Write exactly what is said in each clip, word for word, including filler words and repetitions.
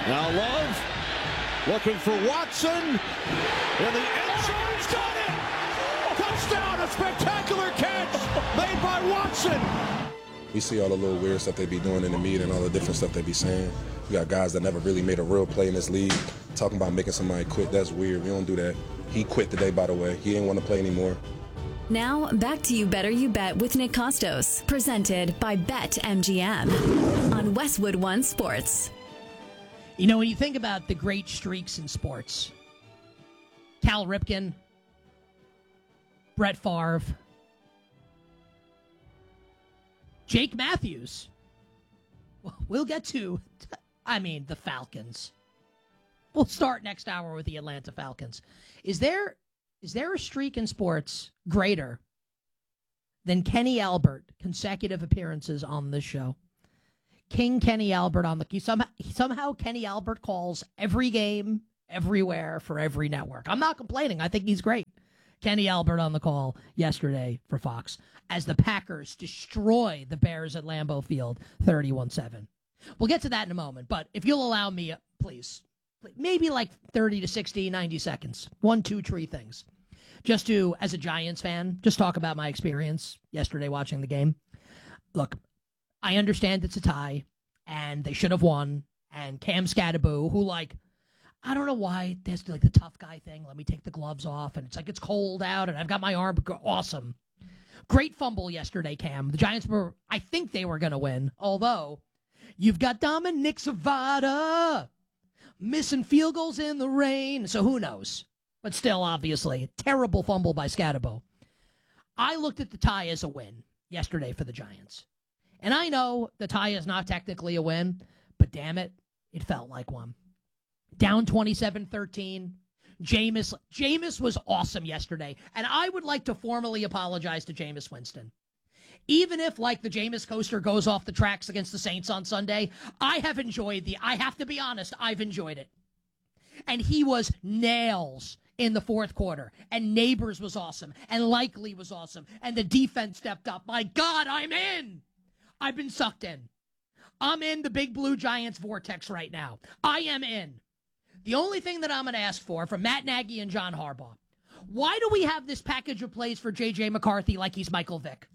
Now Love looking for Watson in the end zone. He's got it! Touchdown! A spectacular catch made by Watson. We see all the little weird stuff they be doing in the meet and all the different stuff they be saying. We got guys that never really made a real play in this league talking about making somebody quit. That's weird. We don't do that. He quit today, by the way. He didn't want to play anymore. Now, back to You Better You Bet with Nick Costos, presented by BetMGM on Westwood One Sports. You know, when you think about the great streaks in sports, Cal Ripken, Brett Favre, Jake Matthews, we'll get to, I mean, the Falcons. We'll start next hour with the Atlanta Falcons. Is there is there a streak in sports greater than Kenny Albert consecutive appearances on this show? King Kenny Albert on the somehow somehow Kenny Albert calls every game, everywhere, for every network. I'm not complaining. I think he's great. Kenny Albert on the call yesterday for Fox as the Packers destroy the Bears at Lambeau Field thirty-one seven. We'll get to that in a moment, but if you'll allow me, please, maybe like thirty to sixty, ninety seconds. One, two, three things. Just to, as a Giants fan, just talk about my experience yesterday watching the game. Look, I understand it's a tie, and they should have won, and Cam Scatterbo, who, like, I don't know why there's like the tough guy thing. Let me take the gloves off, and it's like it's cold out, and I've got my arm. Awesome. Great fumble yesterday, Cam. The Giants were, I think they were going to win, although you've got Dominic Savada missing field goals in the rain, so who knows? But still, obviously, terrible fumble by Scatterbo. I looked at the tie as a win yesterday for the Giants. And I know the tie is not technically a win, but damn it, it felt like one. Down twenty-seven thirteen. Jameis, Jameis was awesome yesterday, and I would like to formally apologize to Jameis Winston. Even if, like, the Jameis coaster goes off the tracks against the Saints on Sunday, I have enjoyed the, I have to be honest, I've enjoyed it. And he was nails in the fourth quarter, and Neighbors was awesome, and Likely was awesome, and the defense stepped up. My God, I'm in! I've been sucked in. I'm in the Big Blue Giants vortex right now. I am in. The only thing that I'm going to ask for from Matt Nagy and John Harbaugh, why do we have this package of plays for J J McCarthy like he's Michael Vick?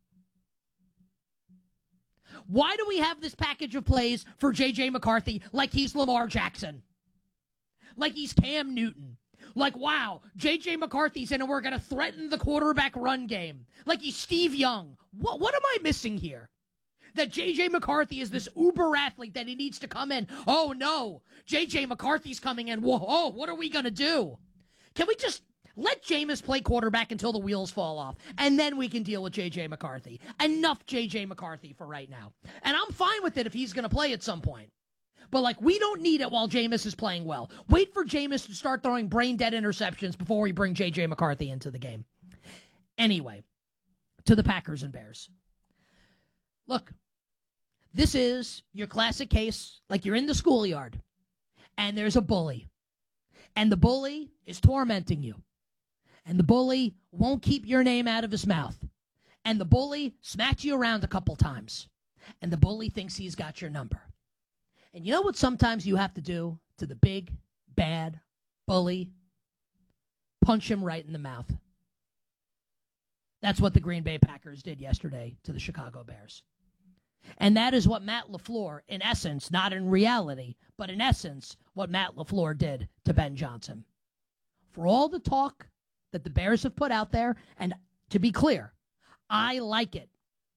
Why do we have this package of plays for J J McCarthy like he's Lamar Jackson? Like he's Cam Newton? Like, wow, J J McCarthy's in and we're going to threaten the quarterback run game. Like he's Steve Young. What, what am I missing here? That J J McCarthy is this uber athlete that he needs to come in. Oh, no, J J McCarthy's coming in. Whoa, oh, what are we going to do? Can we just let Jameis play quarterback until the wheels fall off, and then we can deal with J J McCarthy? Enough J J McCarthy for right now. And I'm fine with it if he's going to play at some point. But, like, we don't need it while Jameis is playing well. Wait for Jameis to start throwing brain-dead interceptions before we bring J J McCarthy into the game. Anyway, to the Packers and Bears. Look, this is your classic case, like you're in the schoolyard, and there's a bully. And the bully is tormenting you. And the bully won't keep your name out of his mouth. And the bully smacks you around a couple times. And the bully thinks he's got your number. And you know what sometimes you have to do to the big, bad bully? Punch him right in the mouth. That's what the Green Bay Packers did yesterday to the Chicago Bears. And that is what Matt LaFleur, in essence, not in reality, but in essence, what Matt LaFleur did to Ben Johnson. For all the talk that the Bears have put out there, and to be clear, I like it.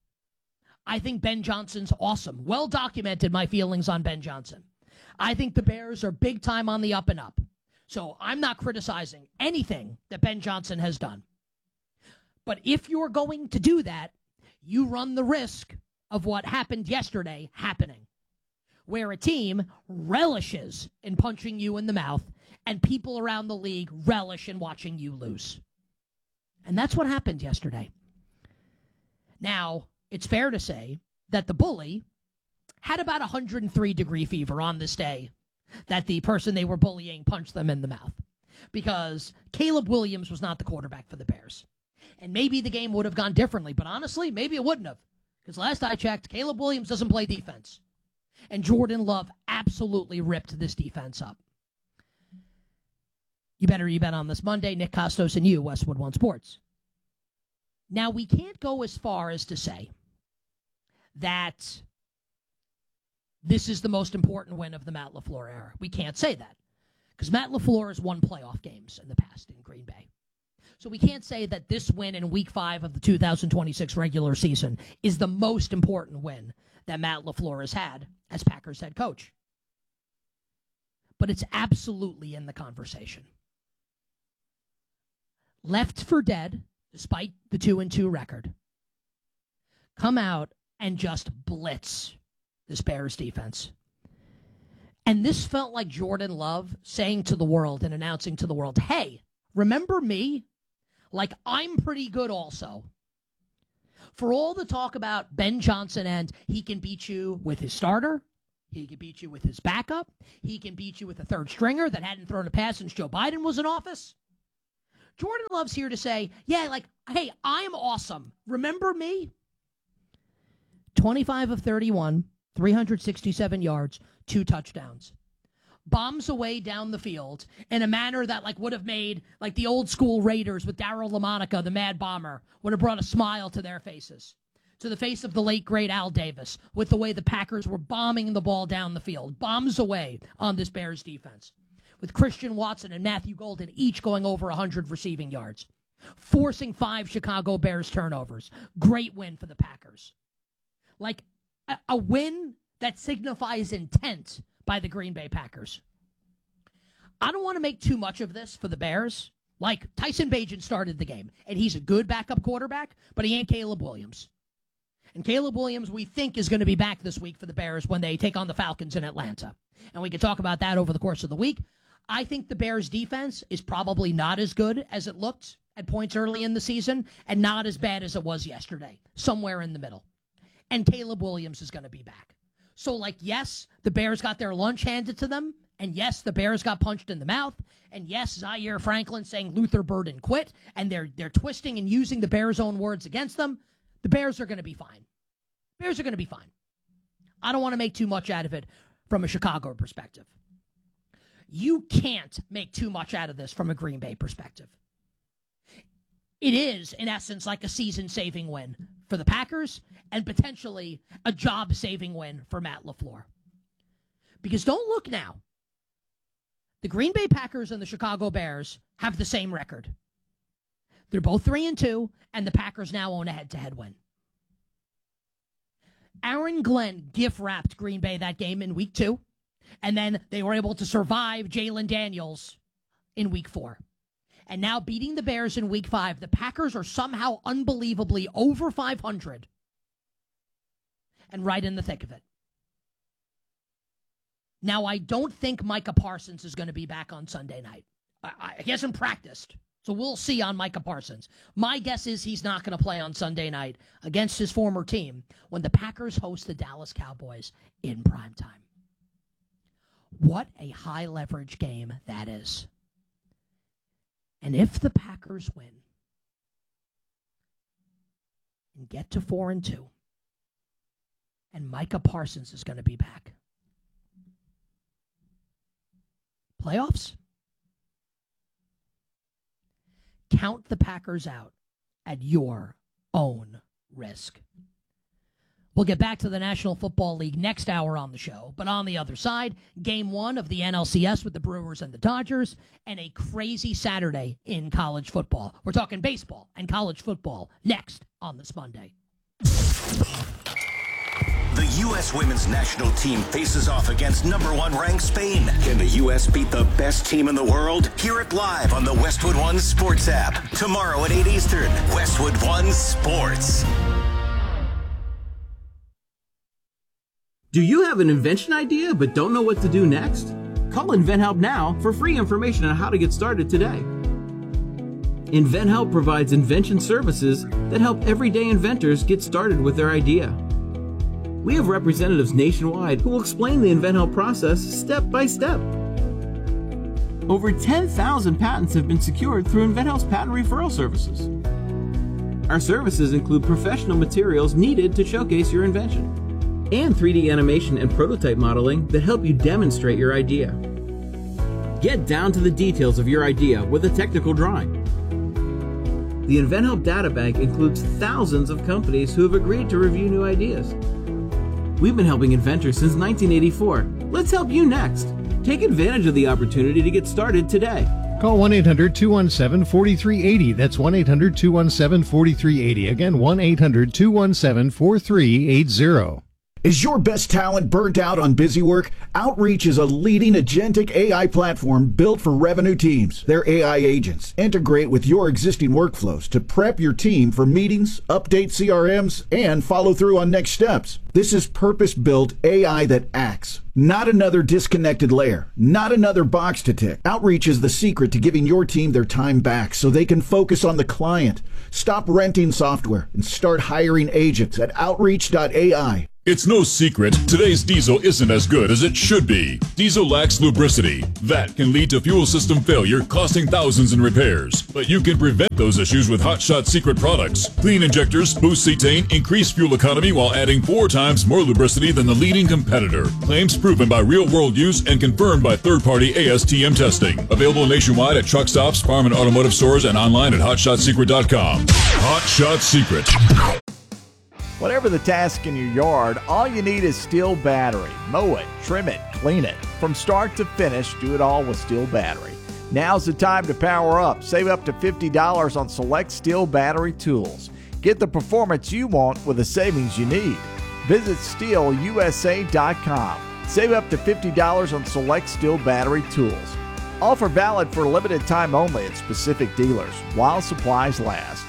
I think Ben Johnson's awesome. Well documented my feelings on Ben Johnson. I think the Bears are big time on the up and up. So I'm not criticizing anything that Ben Johnson has done. But if you're going to do that, you run the risk of what happened yesterday happening, where a team relishes in punching you in the mouth and people around the league relish in watching you lose. And that's what happened yesterday. Now, it's fair to say that the bully had about one hundred three degree fever on this day that the person they were bullying punched them in the mouth, because Caleb Williams was not the quarterback for the Bears. And maybe the game would have gone differently, but honestly, maybe it wouldn't have. Because last I checked, Caleb Williams doesn't play defense. And Jordan Love absolutely ripped this defense up. You better you bet on this Monday. Nick Kostos and you, Westwood One Sports. Now, we can't go as far as to say that this is the most important win of the Matt LaFleur era. We can't say that because Matt LaFleur has won playoff games in the past in Green Bay. So we can't say that this win in week five of the two thousand twenty-six regular season is the most important win that Matt LaFleur has had as Packers head coach. But it's absolutely in the conversation. Left for dead, despite the two and two record, come out and just blitz this Bears defense. And this felt like Jordan Love saying to the world and announcing to the world, hey, remember me? Like, I'm pretty good also. For all the talk about Ben Johnson and he can beat you with his starter, he can beat you with his backup, he can beat you with a third stringer that hadn't thrown a pass since Joe Biden was in office, Jordan Love's here to say, yeah, like, hey, I'm awesome. Remember me? twenty-five of thirty-one, three hundred sixty-seven yards, two touchdowns. Bombs away down the field in a manner that like would have made like the old school Raiders with Darryl LaMonica, the Mad Bomber, would have brought a smile to their faces. To the face of the late, great Al Davis with the way the Packers were bombing the ball down the field. Bombs away on this Bears defense. With Christian Watson and Matthew Golden each going over one hundred receiving yards. Forcing five Chicago Bears turnovers. Great win for the Packers. Like a, a win that signifies intent by the Green Bay Packers. I don't want to make too much of this for the Bears. Like, Tyson Bagent started the game, and he's a good backup quarterback, but he ain't Caleb Williams. And Caleb Williams, we think, is going to be back this week for the Bears when they take on the Falcons in Atlanta. And we can talk about that over the course of the week. I think the Bears' defense is probably not as good as it looked at points early in the season, and not as bad as it was yesterday, somewhere in the middle. And Caleb Williams is going to be back. So, like, yes, the Bears got their lunch handed to them, and yes, the Bears got punched in the mouth, and yes, Zaire Franklin saying Luther Burden quit, and they're they're twisting and using the Bears' own words against them. The Bears are going to be fine. Bears are going to be fine. I don't want to make too much out of it from a Chicago perspective. You can't make too much out of this from a Green Bay perspective. It is, in essence, like a season-saving win for the Packers and potentially a job-saving win for Matt LaFleur. Because don't look now. The Green Bay Packers and the Chicago Bears have the same record. They're both three and two, and the Packers now own a head-to-head win. Aaron Glenn gift-wrapped Green Bay that game in week two, and then they were able to survive Jalen Daniels in week four. And now beating the Bears in week five, the Packers are somehow unbelievably over five hundred and right in the thick of it. Now, I don't think Micah Parsons is going to be back on Sunday night. I, I, he hasn't practiced, so we'll see on Micah Parsons. My guess is he's not going to play on Sunday night against his former team when the Packers host the Dallas Cowboys in primetime. What a high-leverage game that is. And if the Packers win and get to four and two, and Micah Parsons is going to be back, playoffs? Count the Packers out at your own risk. We'll get back to the National Football League next hour on the show. But on the other side, game one of the N L C S with the Brewers and the Dodgers, and a crazy Saturday in college football. We're talking baseball and college football next on this Monday. The U S women's national team faces off against number one ranked Spain. Can the U S beat the best team in the world? Hear it live on the Westwood One Sports app. Tomorrow at eight Eastern, Westwood One Sports. Do you have an invention idea but don't know what to do next? Call InventHelp now for free information on how to get started today. InventHelp provides invention services that help everyday inventors get started with their idea. We have representatives nationwide who will explain the InventHelp process step by step. Over ten thousand patents have been secured through InventHelp's patent referral services. Our services include professional materials needed to showcase your invention. and three D animation and prototype modeling that help you demonstrate your idea. Get down to the details of your idea with a technical drawing. The InventHelp Data Bank includes thousands of companies who have agreed to review new ideas. We've been helping inventors since nineteen eighty-four. Let's help you next. Take advantage of the opportunity to get started today. Call one eight hundred two one seven four three eight zero. That's one eight hundred two one seven four three eight zero. Again, one eight hundred two one seven four three eight zero. Is your best talent burnt out on busy work? Outreach is a leading agentic A I platform built for revenue teams. Their A I agents integrate with your existing workflows to prep your team for meetings, update C R Ms, and follow through on next steps. This is purpose-built A I that acts. Not another disconnected layer. Not another box to tick. Outreach is the secret to giving your team their time back so they can focus on the client. Stop renting software and start hiring agents at outreach dot A I. It's no secret, today's diesel isn't as good as it should be. Diesel lacks lubricity. That can lead to fuel system failure, costing thousands in repairs. But you can prevent those issues with Hot Shot Secret products. Clean injectors boost cetane, increase fuel economy while adding four times more lubricity than the leading competitor. Claims proven by real-world use and confirmed by third-party A S T M testing. Available nationwide at truck stops, farm and automotive stores, and online at hot shot secret dot com. Hot Shot Secret. Whatever the task in your yard, all you need is Steel Battery. Mow it, trim it, clean it. From start to finish, do it all with Steel Battery. Now's the time to power up. Save up to fifty dollars on select Steel Battery tools. Get the performance you want with the savings you need. Visit steel u s a dot com. Save up to fifty dollars on select Steel Battery tools. Offer valid for a limited time only at specific dealers while supplies last.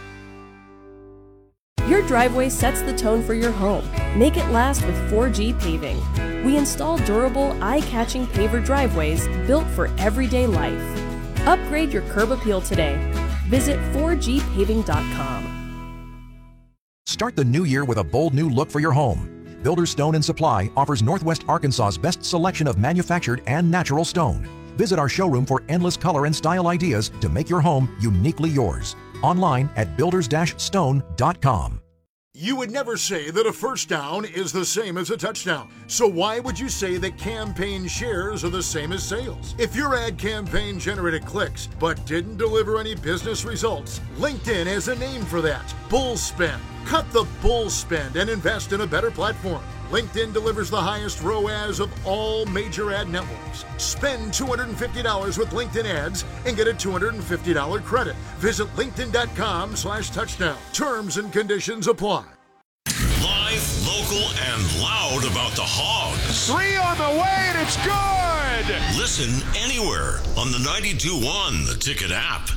Your driveway sets the tone for your home. Make it last with four G Paving. We install durable, eye-catching paver driveways built for everyday life. Upgrade your curb appeal today. Visit four G paving dot com. Start the new year with a bold new look for your home. Builders Stone and Supply offers Northwest Arkansas's best selection of manufactured and natural stone. Visit our showroom for endless color and style ideas to make your home uniquely yours. Online at builders dash stone dot com. You would never say that a first down is the same as a touchdown. So why would you say that campaign shares are the same as sales? If your ad campaign generated clicks but didn't deliver any business results, LinkedIn has a name for that: bull spend. Cut the bull spend and invest in a better platform. LinkedIn delivers the highest R O A S of all major ad networks. Spend two hundred fifty dollars with LinkedIn ads and get a two hundred fifty dollars credit. Visit linkedin dot com slash touchdown. Terms and conditions apply. Live, local, and loud about the Hogs. Three on the way and it's good! Listen anywhere on the ninety-two point one The Ticket app.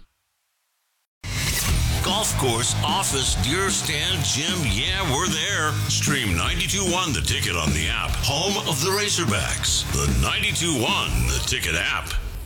Golf course, office, deer stand, gym, yeah, we're there. Stream ninety-two point one The Ticket on the app. Home of the Razorbacks. The ninety-two point one The Ticket app.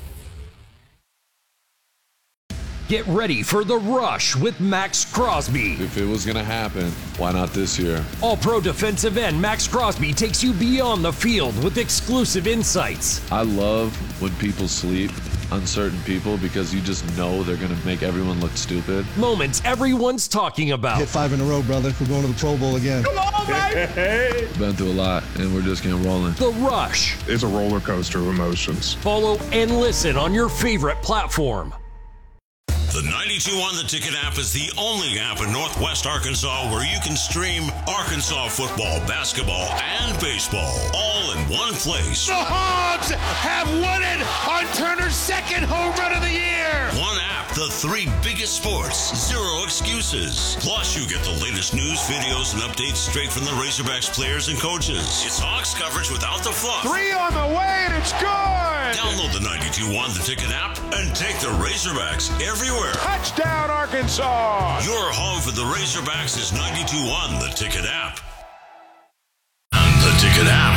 Get ready for The Rush with Max Crosby. If it was going to happen, why not this year? All-pro defensive end Max Crosby takes you beyond the field with exclusive insights. I love when people sleep on certain people because you just know they're going to make everyone look stupid. Moments everyone's talking about. Hit five in a row, brother. We're going to the Pro Bowl again. Come on, baby! Been through a lot, and we're just getting rolling. The Rush. It's a roller coaster of emotions. Follow and listen on your favorite platform. The ninety-two point one The Ticket app is the only app in Northwest Arkansas where you can stream Arkansas football, basketball, and baseball all in one place. The Hogs have won it on Turner's second home run of the year. One app, the three biggest sports, zero excuses. Plus, you get the latest news, videos, and updates straight from the Razorbacks players and coaches. It's Hogs coverage without the fluff. Three on the way and it's good. Download the ninety-two point one The Ticket app and take the Razorbacks everywhere. Touchdown, Arkansas! Your home for the Razorbacks is ninety-two point one The Ticket app. The Ticket app.